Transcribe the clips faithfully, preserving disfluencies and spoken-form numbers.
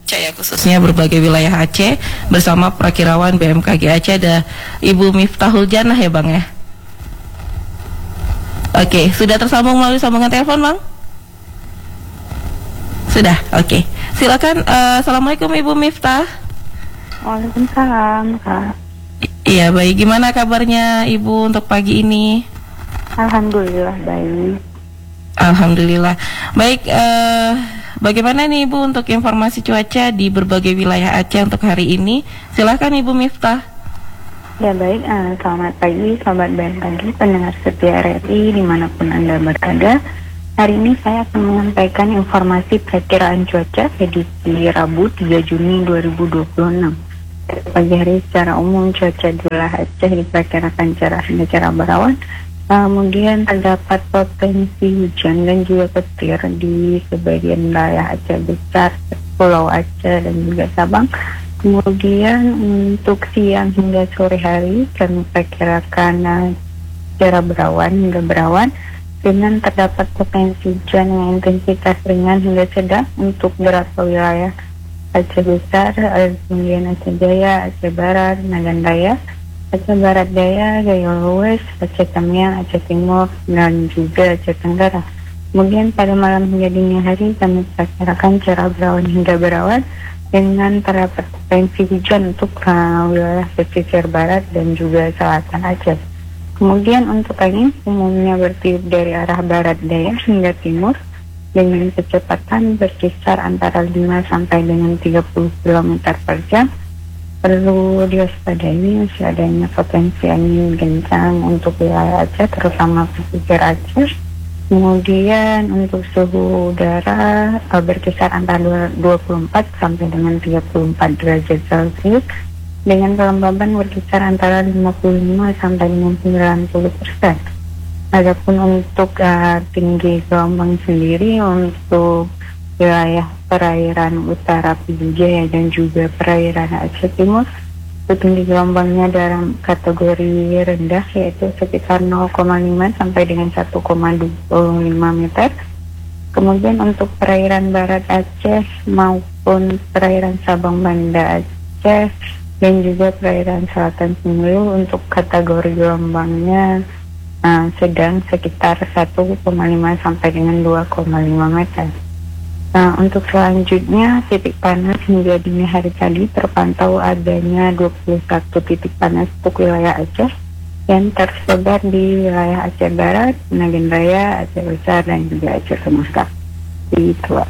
ya, khususnya berbagai wilayah Aceh bersama Prakirawan B M K G Aceh ada Ibu Miftahul Janah ya Bang ya. Oke, sudah tersambung melalui sambungan telepon Bang? Sudah, oke. Silakan. Uh, Assalamualaikum Ibu Miftah. Waalaikumsalam Kak. Iya baik, gimana kabarnya Ibu untuk pagi ini? Alhamdulillah baik. Alhamdulillah baik. Uh, bagaimana nih Ibu untuk informasi cuaca di berbagai wilayah Aceh untuk hari ini? Silahkan Ibu Miftah. Ya baik, uh, selamat pagi sobat B M K G pendengar setia R R I dimanapun Anda berada. Hari ini saya akan menyampaikan informasi perakiraan cuaca edisi Rabu tiga Juni dua ribu dua puluh enam. Pagi hari secara umum cuaca di wilayah Aceh diperkirakan cerah hingga cerah berawan. Kemudian terdapat potensi hujan dan juga petir di sebagian wilayah Aceh besar, Pulau Aceh dan juga Sabang. Kemudian untuk siang hingga sore hari kami perkirakan cerah berawan hingga berawan dengan terdapat potensi hujan dengan intensitas ringan hingga sedang untuk beberapa wilayah Aceh besar, kemudian Aceh Jaya, Aceh Barat, Nagan Daya, Aceh Barat Daya, Gaya Luwes, Aceh Tamiang, Aceh Timur, dan juga Aceh Tenggara. Kemudian pada malam hingga dini hari kami perkirakan cerah berawan hingga berawan dengan terdapat potensi hujan untuk uh, wilayah pesisir barat dan juga selatan Aceh. Kemudian untuk angin umumnya bertiup dari arah barat daya hingga timur dengan kecepatan berkisar antara lima sampai dengan tiga puluh kilometer per jam. Perlu diwaspadai masih adanya potensi angin kencang untuk wilayah Aceh terutama pesisir Aceh. Kemudian untuk suhu udara uh, berkisar antara dua puluh empat sampai dengan tiga puluh empat derajat Celcius dengan kelembaban berkisar antara lima puluh lima sampai dengan sembilan puluh persen. Adapun untuk uh, tinggi gelombang sendiri untuk wilayah perairan utara Pidijaya dan juga perairan Aceh Timur, tinggi gelombangnya dalam kategori rendah yaitu sekitar nol koma lima sampai dengan satu koma dua lima meter. Kemudian untuk perairan barat Aceh maupun perairan Sabang Banda Aceh dan juga perairan selatan Sumelu untuk kategori gelombangnya uh, sedang sekitar satu koma lima sampai dengan dua koma lima meter. Nah, untuk selanjutnya titik panas hingga dini hari tadi terpantau adanya dua puluh satu titik panas untuk wilayah Aceh yang tersebar di wilayah Aceh Barat, Nagan Raya, Aceh Besar dan juga Aceh Tenggara. Itu.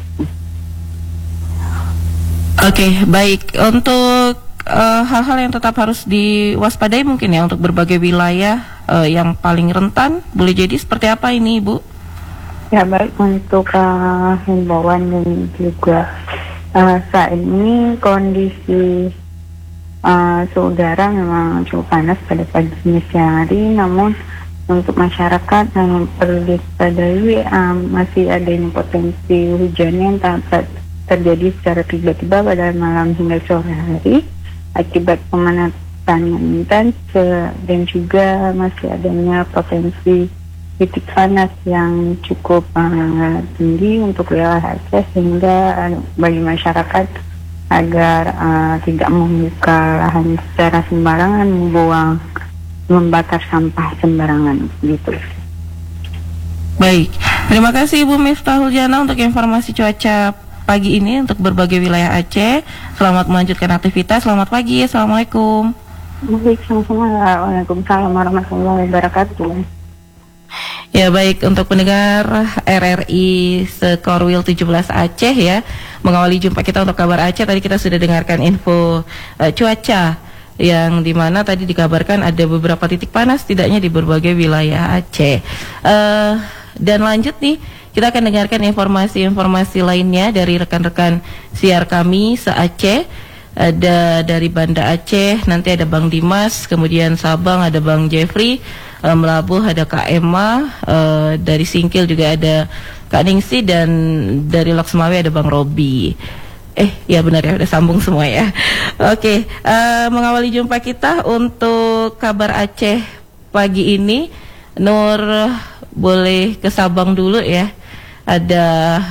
Oke, baik. Untuk uh, hal-hal yang tetap harus diwaspadai mungkin ya untuk berbagai wilayah uh, yang paling rentan, boleh jadi seperti apa ini Ibu? Ya baik, untuk uh, himbauan dan juga uh, saat ini kondisi uh, suhu udara memang cukup panas pada pagi dan siang hari, namun untuk masyarakat yang perlu diwaspadai uh, masih adanya potensi hujan yang dapat terjadi secara tiba-tiba pada malam hingga sore hari akibat pemanasan yang intens uh, dan juga masih adanya potensi titik panas yang cukup uh, tinggi untuk wilayah Aceh sehingga uh, bagi masyarakat agar uh, tidak membuka lahan secara sembarangan, membuang, membakar sampah sembarangan gitu. Baik, terima kasih Ibu Miftahul Janah untuk informasi cuaca pagi ini untuk berbagai wilayah Aceh. Selamat melanjutkan aktivitas. Selamat pagi. Assalamualaikum. Baik, sama-sama. Waalaikumsalam warahmatullahi wabarakatuh. Ya baik, untuk pendengar R R I Sekorwil tujuh belas Aceh ya, mengawali jumpa kita untuk kabar Aceh. Tadi kita sudah dengarkan info uh, cuaca yang dimana tadi dikabarkan ada beberapa titik panas tidaknya di berbagai wilayah Aceh. Uh, dan lanjut nih, kita akan dengarkan informasi-informasi lainnya dari rekan-rekan siar kami se-Aceh. Ada dari Banda Aceh, nanti ada Bang Dimas, kemudian Sabang ada Bang Jeffrey, uh, Melabuh ada Kak Emma, uh, dari Singkil juga ada Kak Ningsi, dan dari Loksmawe ada Bang Robi. Eh, ya benar ya, udah sambung semua ya. Oke, okay, uh, mengawali jumpa kita untuk kabar Aceh pagi ini, Nur boleh ke Sabang dulu ya. Ada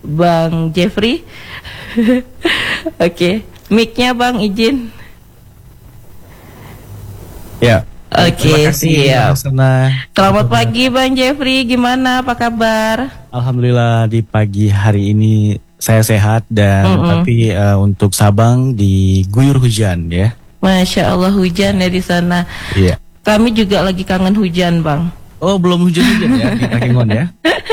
Bang Jeffrey. Oke, mic-nya Bang izin. Ya. Oke, Terima kasih, siap. Sana. Selamat pagi Bang Jeffrey, gimana apa kabar? Alhamdulillah di pagi hari ini saya sehat dan Mm-mm. tapi uh, untuk Sabang diguyur hujan ya. Masya Allah hujan ya di sana. Iya. Kami juga lagi kangen hujan Bang. Oh belum hujan-hujan ya di Takengon ya.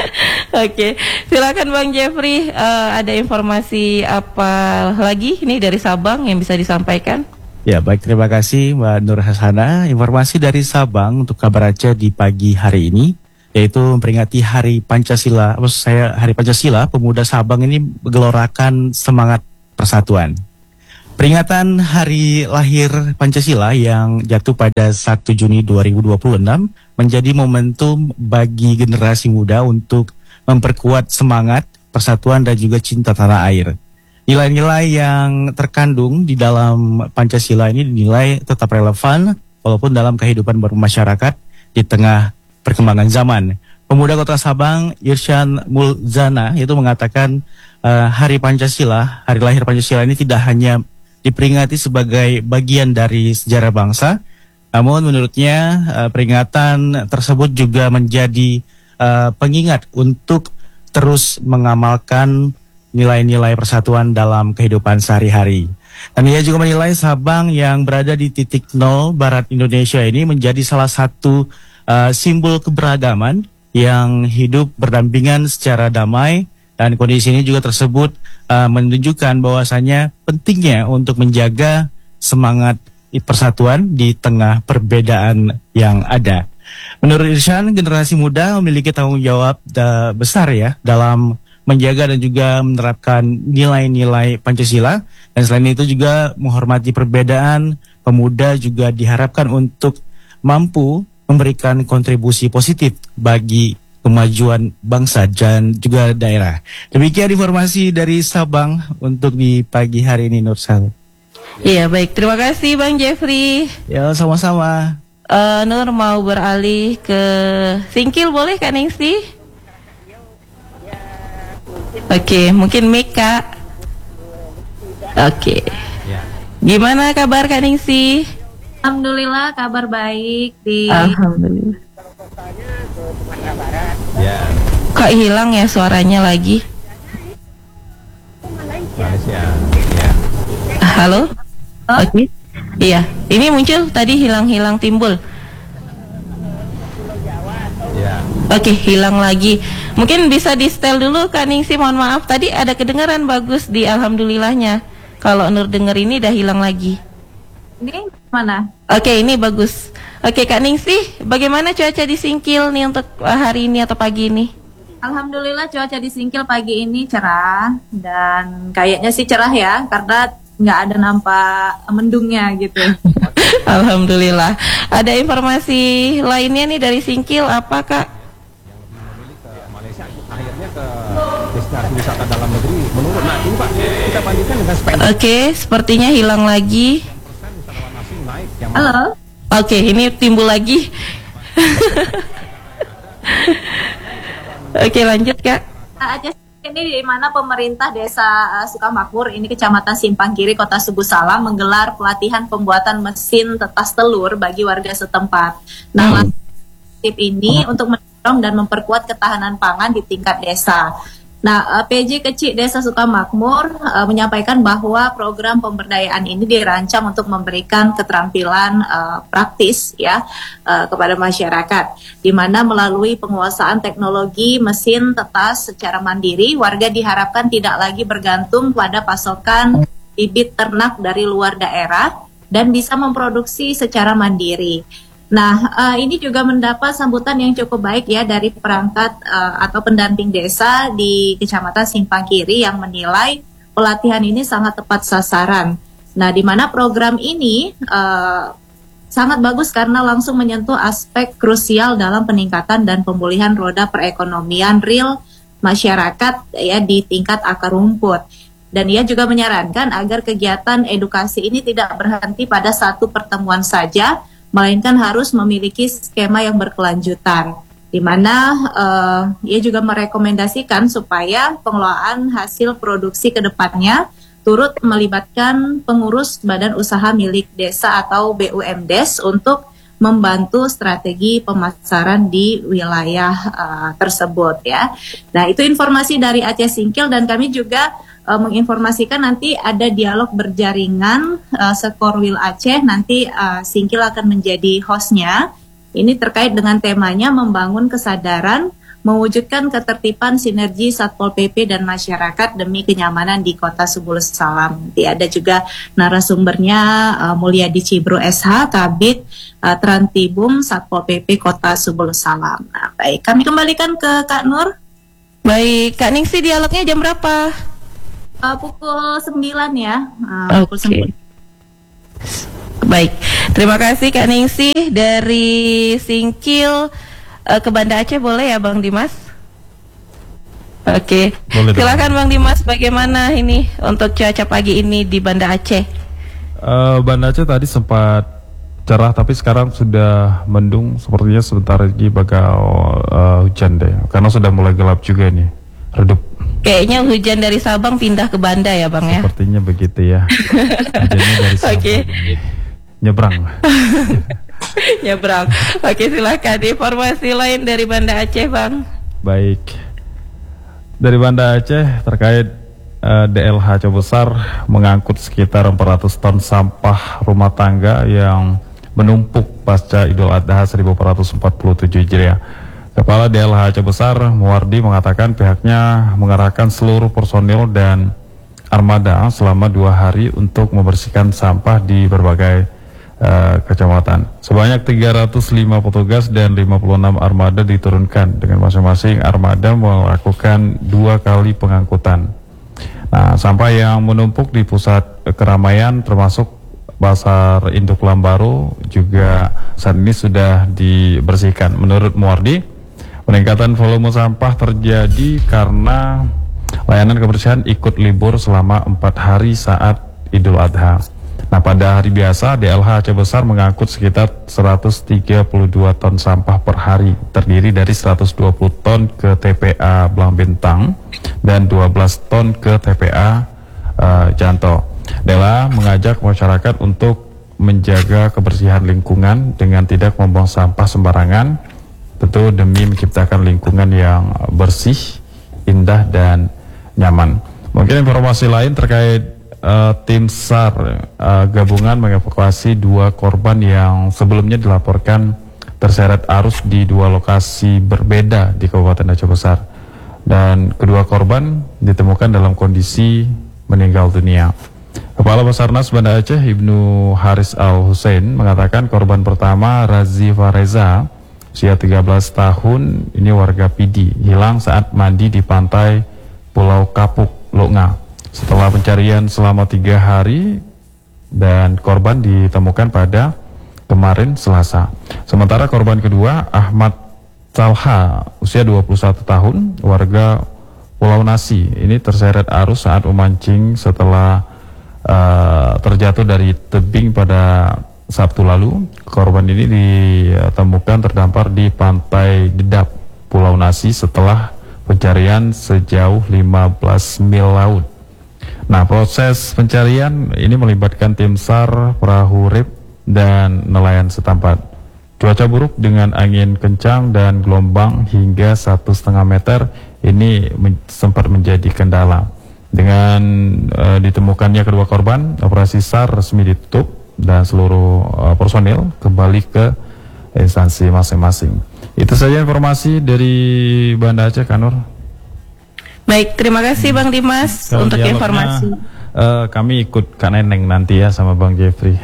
Oke, silakan Bang Jeffrey. eh, ada informasi apa lagi nih dari Sabang yang bisa disampaikan? Ya baik, terima kasih Mbak Nur Hasana. Informasi dari Sabang untuk kabar Aceh di pagi hari ini yaitu memperingati Hari Pancasila. Maksud saya Hari Pancasila, pemuda Sabang ini menggelorakan semangat persatuan. Peringatan hari lahir Pancasila yang jatuh pada satu Juni dua ribu dua puluh enam menjadi momentum bagi generasi muda untuk memperkuat semangat persatuan dan juga cinta tanah air. Nilai-nilai yang terkandung di dalam Pancasila ini dinilai tetap relevan walaupun dalam kehidupan bermasyarakat di tengah perkembangan zaman. Pemuda Kota Sabang, Irsyan Mulzana, itu mengatakan uh, Hari Pancasila, Hari lahir Pancasila ini tidak hanya diperingati sebagai bagian dari sejarah bangsa, namun menurutnya uh, peringatan tersebut juga menjadi uh, pengingat untuk terus mengamalkan nilai-nilai persatuan dalam kehidupan sehari-hari. Dan ia juga menilai Sabang yang berada di titik nol barat Indonesia ini menjadi salah satu uh, simbol keberagaman yang hidup berdampingan secara damai, dan kondisi ini juga tersebut uh, menunjukkan bahwasannya pentingnya untuk menjaga semangat persatuan di tengah perbedaan yang ada. Menurut Irsyan, generasi muda memiliki tanggung jawab uh, besar ya dalam menjaga dan juga menerapkan nilai-nilai Pancasila, dan selain itu juga menghormati perbedaan. Pemuda juga diharapkan untuk mampu memberikan kontribusi positif bagi kemajuan bangsa dan juga daerah. Demikian informasi dari Sabang untuk di pagi hari ini, Nursal. Iya baik, terima kasih Bang Jeffrey. Ya sama-sama. Eh, Nur mau beralih ke Singkil boleh Kak Ningsi? Oke, mungkin Mika. Oke. Gimana kabar Kak Ningsi? Alhamdulillah kabar baik di Alhamdulillah. Ya. Kok hilang ya suaranya lagi? Malaysia. Ya. Halo? Oke. Iya, ini muncul tadi hilang-hilang timbul. Ya. Oke, hilang lagi. Mungkin bisa di setel dulu Kak Ningsi, mohon maaf. Tadi ada kedengaran bagus di alhamdulillahnya. Kalau Nur denger ini udah hilang lagi. ini mana? Oke, ini bagus. Oke Kak Ningsi, bagaimana cuaca di Singkil nih untuk uh, hari ini atau pagi ini? Alhamdulillah cuaca di Singkil pagi ini cerah dan kayaknya sih cerah ya karena nggak ada nampak mendungnya gitu. Alhamdulillah. Ada informasi lainnya nih dari Singkil apa Kak? Malaysia akhirnya ke destinasi wisata dalam negeri menurun. Nah ini Pak, kita bandingkan dengan Spain. Oke, sepertinya hilang lagi. Wisatawan asing naik yang Halo? Oke, ini timbul lagi. Oke, lanjut Kak. Aceh ini di mana pemerintah desa uh, Sukamakmur ini Kecamatan Simpang Kiri Kota Subuh Salam menggelar pelatihan pembuatan mesin tetas telur bagi warga setempat. Nah, Hmm. tip ini untuk mendorong dan memperkuat ketahanan pangan di tingkat desa. Nah, uh, P J Kecil Desa Sukamakmur uh, menyampaikan bahwa program pemberdayaan ini dirancang untuk memberikan keterampilan uh, praktis ya uh, kepada masyarakat, di mana melalui penguasaan teknologi mesin tetas secara mandiri, warga diharapkan tidak lagi bergantung pada pasokan bibit ternak dari luar daerah dan bisa memproduksi secara mandiri. Nah, uh, ini juga mendapat sambutan yang cukup baik ya dari perangkat uh, atau pendamping desa di Kecamatan Simpang Kiri yang menilai pelatihan ini sangat tepat sasaran. Nah, di mana program ini uh, sangat bagus karena langsung menyentuh aspek krusial dalam peningkatan dan pemulihan roda perekonomian real masyarakat ya di tingkat akar rumput. Dan ia juga menyarankan agar kegiatan edukasi ini tidak berhenti pada satu pertemuan saja, melainkan harus memiliki skema yang berkelanjutan. di mana uh, ia juga merekomendasikan supaya pengelolaan hasil produksi ke depannya turut melibatkan pengurus badan usaha milik desa atau B U M D E S untuk membantu strategi pemasaran di wilayah uh, tersebut ya. Nah, itu informasi dari Aceh Singkil, dan kami juga uh, menginformasikan nanti ada dialog berjaringan uh, Sekorwil Aceh, nanti uh, Singkil akan menjadi hostnya. Ini terkait dengan temanya membangun kesadaran, mewujudkan ketertiban sinergi Satpol P P dan masyarakat demi kenyamanan di Kota Subulus Salam. Nanti ada juga narasumbernya uh, Mulyadi Cibro S H, Kabid uh, Trantibum Satpol P P Kota Subulus Salam. Nah, baik, kami kembalikan ke Kak Nur. Baik, Kak Ningsi, dialognya jam berapa? Uh, pukul sembilan ya. Uh, pukul Oke. sembilan. Baik, terima kasih Kak Ningsih dari Singkil uh, ke Banda Aceh, boleh ya Bang Dimas? Oke, Boleh, silakan Bang Dimas, bagaimana ini untuk cuaca pagi ini di Banda Aceh? Uh, Banda Aceh tadi sempat cerah, tapi sekarang sudah mendung. Sepertinya sebentar lagi bakal uh, hujan deh, karena sudah mulai gelap juga nih, redup. Kayaknya hujan dari Sabang pindah ke Banda ya Bang ya? Sepertinya begitu ya. Hujannya dari Sabang. Oke. Nyebrang. Nyebrang. Oke, silakan informasi lain dari Banda Aceh Bang. Baik. Dari Banda Aceh terkait uh, D L H Aceh Besar mengangkut sekitar empat ratus ton sampah rumah tangga yang menumpuk pasca Idul Adha seribu empat ratus empat puluh tujuh Hijriah. Kepala D L H Aceh Besar Muwardi mengatakan pihaknya mengerahkan seluruh personil dan armada selama dua hari untuk membersihkan sampah di berbagai Uh, kecamatan. Sebanyak tiga ratus lima petugas dan lima puluh enam armada diturunkan, dengan masing-masing armada melakukan dua kali pengangkutan. Nah, sampah yang menumpuk di pusat keramaian termasuk Pasar Induk Lambaru juga saat ini sudah dibersihkan. Menurut Muwardi, peningkatan volume sampah terjadi karena layanan kebersihan ikut libur selama empat hari saat Idul Adha. Nah, pada hari biasa D L H Aceh Besar mengangkut sekitar seratus tiga puluh dua ton sampah per hari, terdiri dari seratus dua puluh ton ke T P A Belang Bintang dan dua belas ton ke T P A uh, Janto. D L H mengajak masyarakat untuk menjaga kebersihan lingkungan dengan tidak membuang sampah sembarangan, tentu demi menciptakan lingkungan yang bersih, indah dan nyaman. Mungkin informasi lain terkait Uh, tim SAR uh, gabungan mengevakuasi dua korban yang sebelumnya dilaporkan terseret arus di dua lokasi berbeda di Kabupaten Aceh Besar, dan kedua korban ditemukan dalam kondisi meninggal dunia. Kepala Basarnas Banda Aceh Ibnu Haris Al Hussein mengatakan korban pertama Razi Fareza, usia tiga belas tahun, ini warga Pidi, hilang saat mandi di pantai Pulau Kapuk, Loknga. Setelah pencarian selama tiga hari, dan korban ditemukan pada kemarin Selasa. Sementara korban kedua Ahmad Talha, usia dua puluh satu tahun, warga Pulau Nasi, ini terseret arus saat memancing setelah uh, terjatuh dari tebing pada Sabtu lalu. Korban ini ditemukan terdampar di pantai Dedap, Pulau Nasi setelah pencarian sejauh lima belas mil laut. Nah, proses pencarian ini melibatkan tim SAR, perahu rip, dan nelayan setempat. Cuaca buruk dengan angin kencang dan gelombang hingga satu setengah meter ini men sempat menjadi kendala. Dengan uh, ditemukannya kedua korban, operasi SAR resmi ditutup dan seluruh uh, personil kembali ke instansi masing-masing. Itu saja informasi dari Banda Aceh, Kanur. Baik, terima kasih Bang Dimas Kalau untuk dialognya, informasi. Uh, kami ikut Kak Neneng nanti ya sama Bang Jeffrey.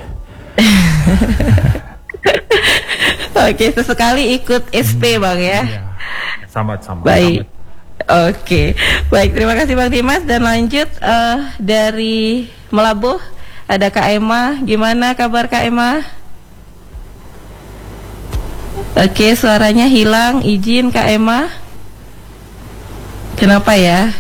Oke, sesekali ikut S P Bang ya. Sama-sama. Baik. Oke, baik, terima kasih Bang Dimas. Dan lanjut uh, dari Melabuh ada Kak Emma. Gimana kabar Kak Emma? Oke, suaranya hilang. Izin Kak Emma. Kenapa ya?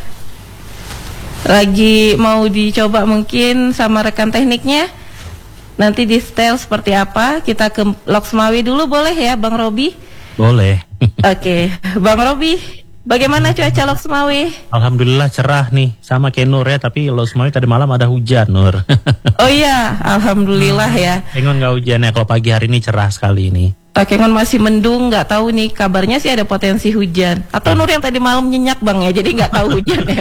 Lagi mau dicoba mungkin sama rekan tekniknya. Nanti di setel seperti apa. Kita ke Loksmawi dulu boleh ya Bang Robi. Boleh. Oke, Bang Robi, bagaimana cuaca Lok Sumawe? Alhamdulillah cerah nih, sama kayak Nur ya, tapi Lok Sumawe tadi malam ada hujan, Nur. Oh iya, alhamdulillah ya. Engon nggak hujan ya, kalau pagi hari ini cerah sekali ini. Oke, Ngon masih mendung, nggak tahu nih kabarnya sih ada potensi hujan. Atau Nur yang tadi malam nyenyak Bang ya, jadi nggak tahu hujan ya.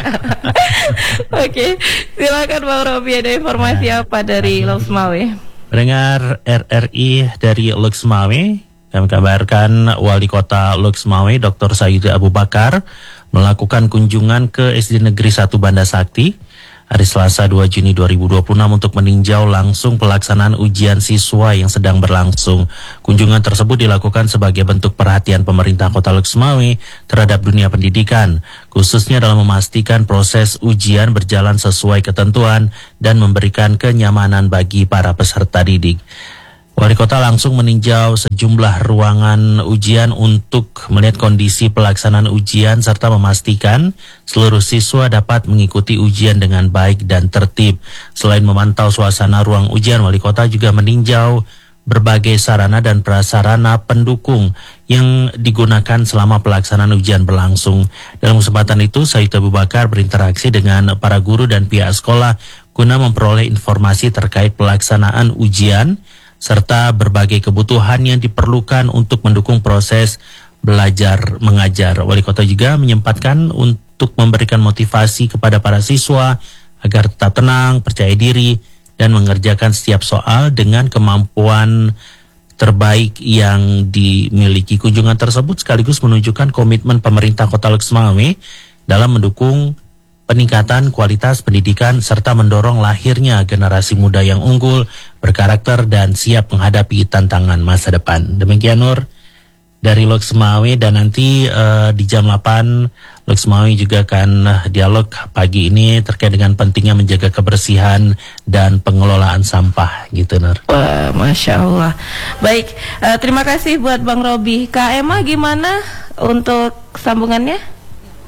Oke, silakan Bang Robi, ada informasi apa dari Lok Sumawe? Pendengar R R I dari Lok Sumawe, kami kabarkan Wali Kota Lok Sumawe Doktor Said Abu Bakar melakukan kunjungan ke S D Negeri satu Banda Sakti hari Selasa dua Juni dua ribu dua puluh enam untuk meninjau langsung pelaksanaan ujian siswa yang sedang berlangsung. Kunjungan tersebut dilakukan sebagai bentuk perhatian pemerintah Kota Lok Sumawe terhadap dunia pendidikan, khususnya dalam memastikan proses ujian berjalan sesuai ketentuan dan memberikan kenyamanan bagi para peserta didik. Wali Kota langsung meninjau sejumlah ruangan ujian untuk melihat kondisi pelaksanaan ujian serta memastikan seluruh siswa dapat mengikuti ujian dengan baik dan tertib. Selain memantau suasana ruang ujian, Wali Kota juga meninjau berbagai sarana dan prasarana pendukung yang digunakan selama pelaksanaan ujian berlangsung. Dalam kesempatan itu, Said Abu Bakar berinteraksi dengan para guru dan pihak sekolah guna memperoleh informasi terkait pelaksanaan ujian serta berbagai kebutuhan yang diperlukan untuk mendukung proses belajar mengajar. Wali Kota juga menyempatkan untuk memberikan motivasi kepada para siswa agar tetap tenang, percaya diri, dan mengerjakan setiap soal dengan kemampuan terbaik yang dimiliki. Kunjungan tersebut sekaligus menunjukkan komitmen pemerintah Kota Lok Sumawe dalam mendukung peningkatan kualitas pendidikan serta mendorong lahirnya generasi muda yang unggul, berkarakter, dan siap menghadapi tantangan masa depan. Demikian Nur dari Lok Sumawe, dan nanti uh, di jam delapan Lok Sumawe juga akan uh, dialog pagi ini terkait dengan pentingnya menjaga kebersihan dan pengelolaan sampah gitu Nur. Wah, Masya Allah. Baik, uh, terima kasih buat Bang Robi. Kak Emma gimana untuk sambungannya?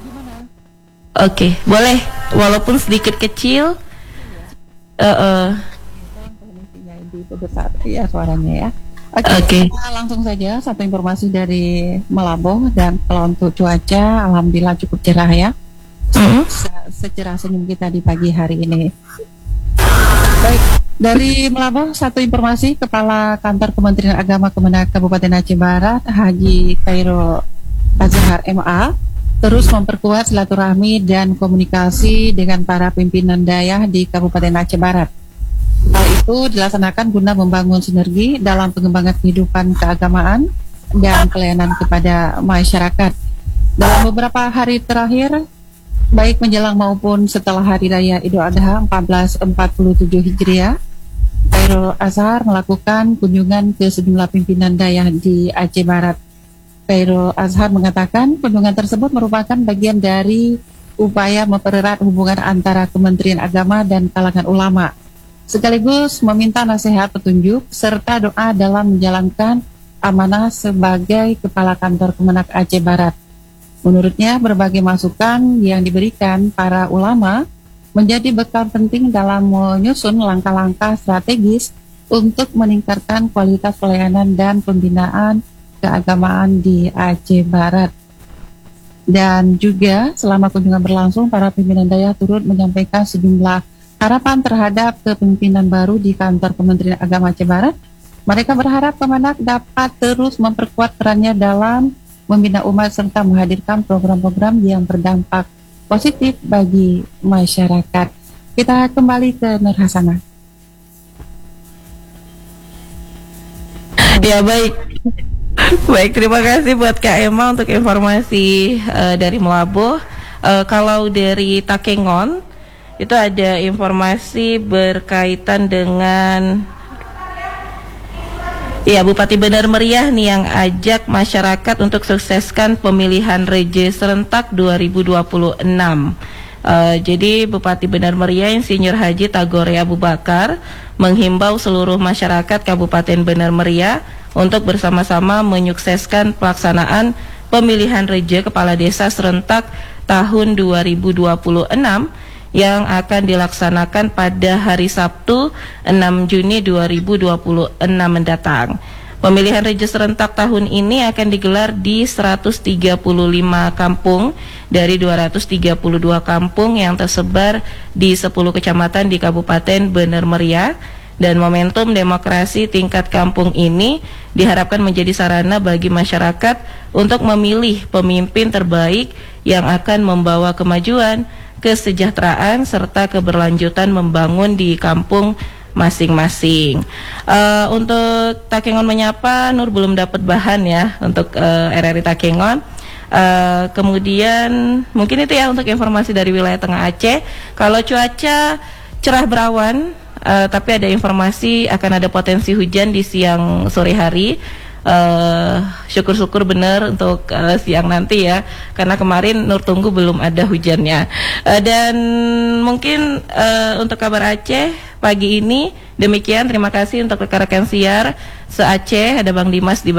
Oke, okay, boleh. Walaupun sedikit kecil. Uh, uh. Ya suaranya ya. Oke, okay, okay. Kita langsung saja satu informasi dari Melaboh, dan kalau untuk cuaca, alhamdulillah cukup cerah ya. Mm-hmm. Se- secerah senyum kita di pagi hari ini. Baik, dari Melaboh satu informasi, Kepala Kantor Kementerian Agama Kemenak Kabupaten Aceh Barat, Haji Khairul Azhar M A, terus memperkuat silaturahmi dan komunikasi dengan para pimpinan daerah di Kabupaten Aceh Barat. Hal itu dilaksanakan guna membangun sinergi dalam pengembangan kehidupan keagamaan dan pelayanan kepada masyarakat. Dalam beberapa hari terakhir, baik menjelang maupun setelah Hari Raya Idul Adha seribu empat ratus empat puluh tujuh Hijriah, Khairul Azhar melakukan kunjungan ke sejumlah pimpinan daerah di Aceh Barat. Khairul Azhar mengatakan kunjungan tersebut merupakan bagian dari upaya mempererat hubungan antara Kementerian Agama dan kalangan ulama, sekaligus meminta nasihat petunjuk serta doa dalam menjalankan amanah sebagai Kepala Kantor Kemenak Aceh Barat. Menurutnya, berbagai masukan yang diberikan para ulama menjadi bekal penting dalam menyusun langkah-langkah strategis untuk meningkatkan kualitas pelayanan dan pembinaan keagamaan di Aceh Barat. Dan juga selama kunjungan berlangsung, para pimpinan daerah turut menyampaikan sejumlah harapan terhadap kepemimpinan baru di kantor Kementerian Agama Aceh Barat. Mereka berharap Kemenak dapat terus memperkuat perannya dalam membina umat serta menghadirkan program-program yang berdampak positif bagi masyarakat. Kita kembali ke Nur Hasanah. Ya, baik. Baik, terima kasih buat Kak Emma untuk informasi uh, dari Melaboh. Uh, kalau dari Takengon, itu ada informasi berkaitan dengan ya Bupati Benar Meriah nih yang ajak masyarakat untuk sukseskan pemilihan Reje serentak dua ribu dua puluh enam. Uh, jadi Bupati Benar Meriah Insinyur Haji Tagore Abu Bakar menghimbau seluruh masyarakat Kabupaten Benar Meriah untuk bersama-sama menyukseskan pelaksanaan pemilihan Reje Kepala Desa serentak tahun dua ribu dua puluh enam yang akan dilaksanakan pada hari Sabtu enam Juni dua ribu dua puluh enam mendatang. Pemilihan Rejo serentak tahun ini akan digelar di seratus tiga puluh lima kampung dari dua ratus tiga puluh dua kampung yang tersebar di sepuluh kecamatan di Kabupaten Bener Meriah. Dan momentum demokrasi tingkat kampung ini diharapkan menjadi sarana bagi masyarakat untuk memilih pemimpin terbaik yang akan membawa kemajuan, kesejahteraan, serta keberlanjutan membangun di kampung masing-masing. Uh, untuk Takengon Menyapa, Nur belum dapat bahan ya untuk uh, R R I Takengon. Uh, kemudian mungkin itu ya untuk informasi dari wilayah Tengah Aceh. Kalau cuaca cerah berawan, Uh, tapi ada informasi akan ada potensi hujan di siang sore hari. Uh, syukur-syukur benar untuk uh, siang nanti ya, karena kemarin Nur tunggu belum ada hujannya. Uh, dan mungkin uh, untuk kabar Aceh pagi ini demikian. Terima kasih untuk rekan-rekan siar se-Aceh, ada Bang Dimas di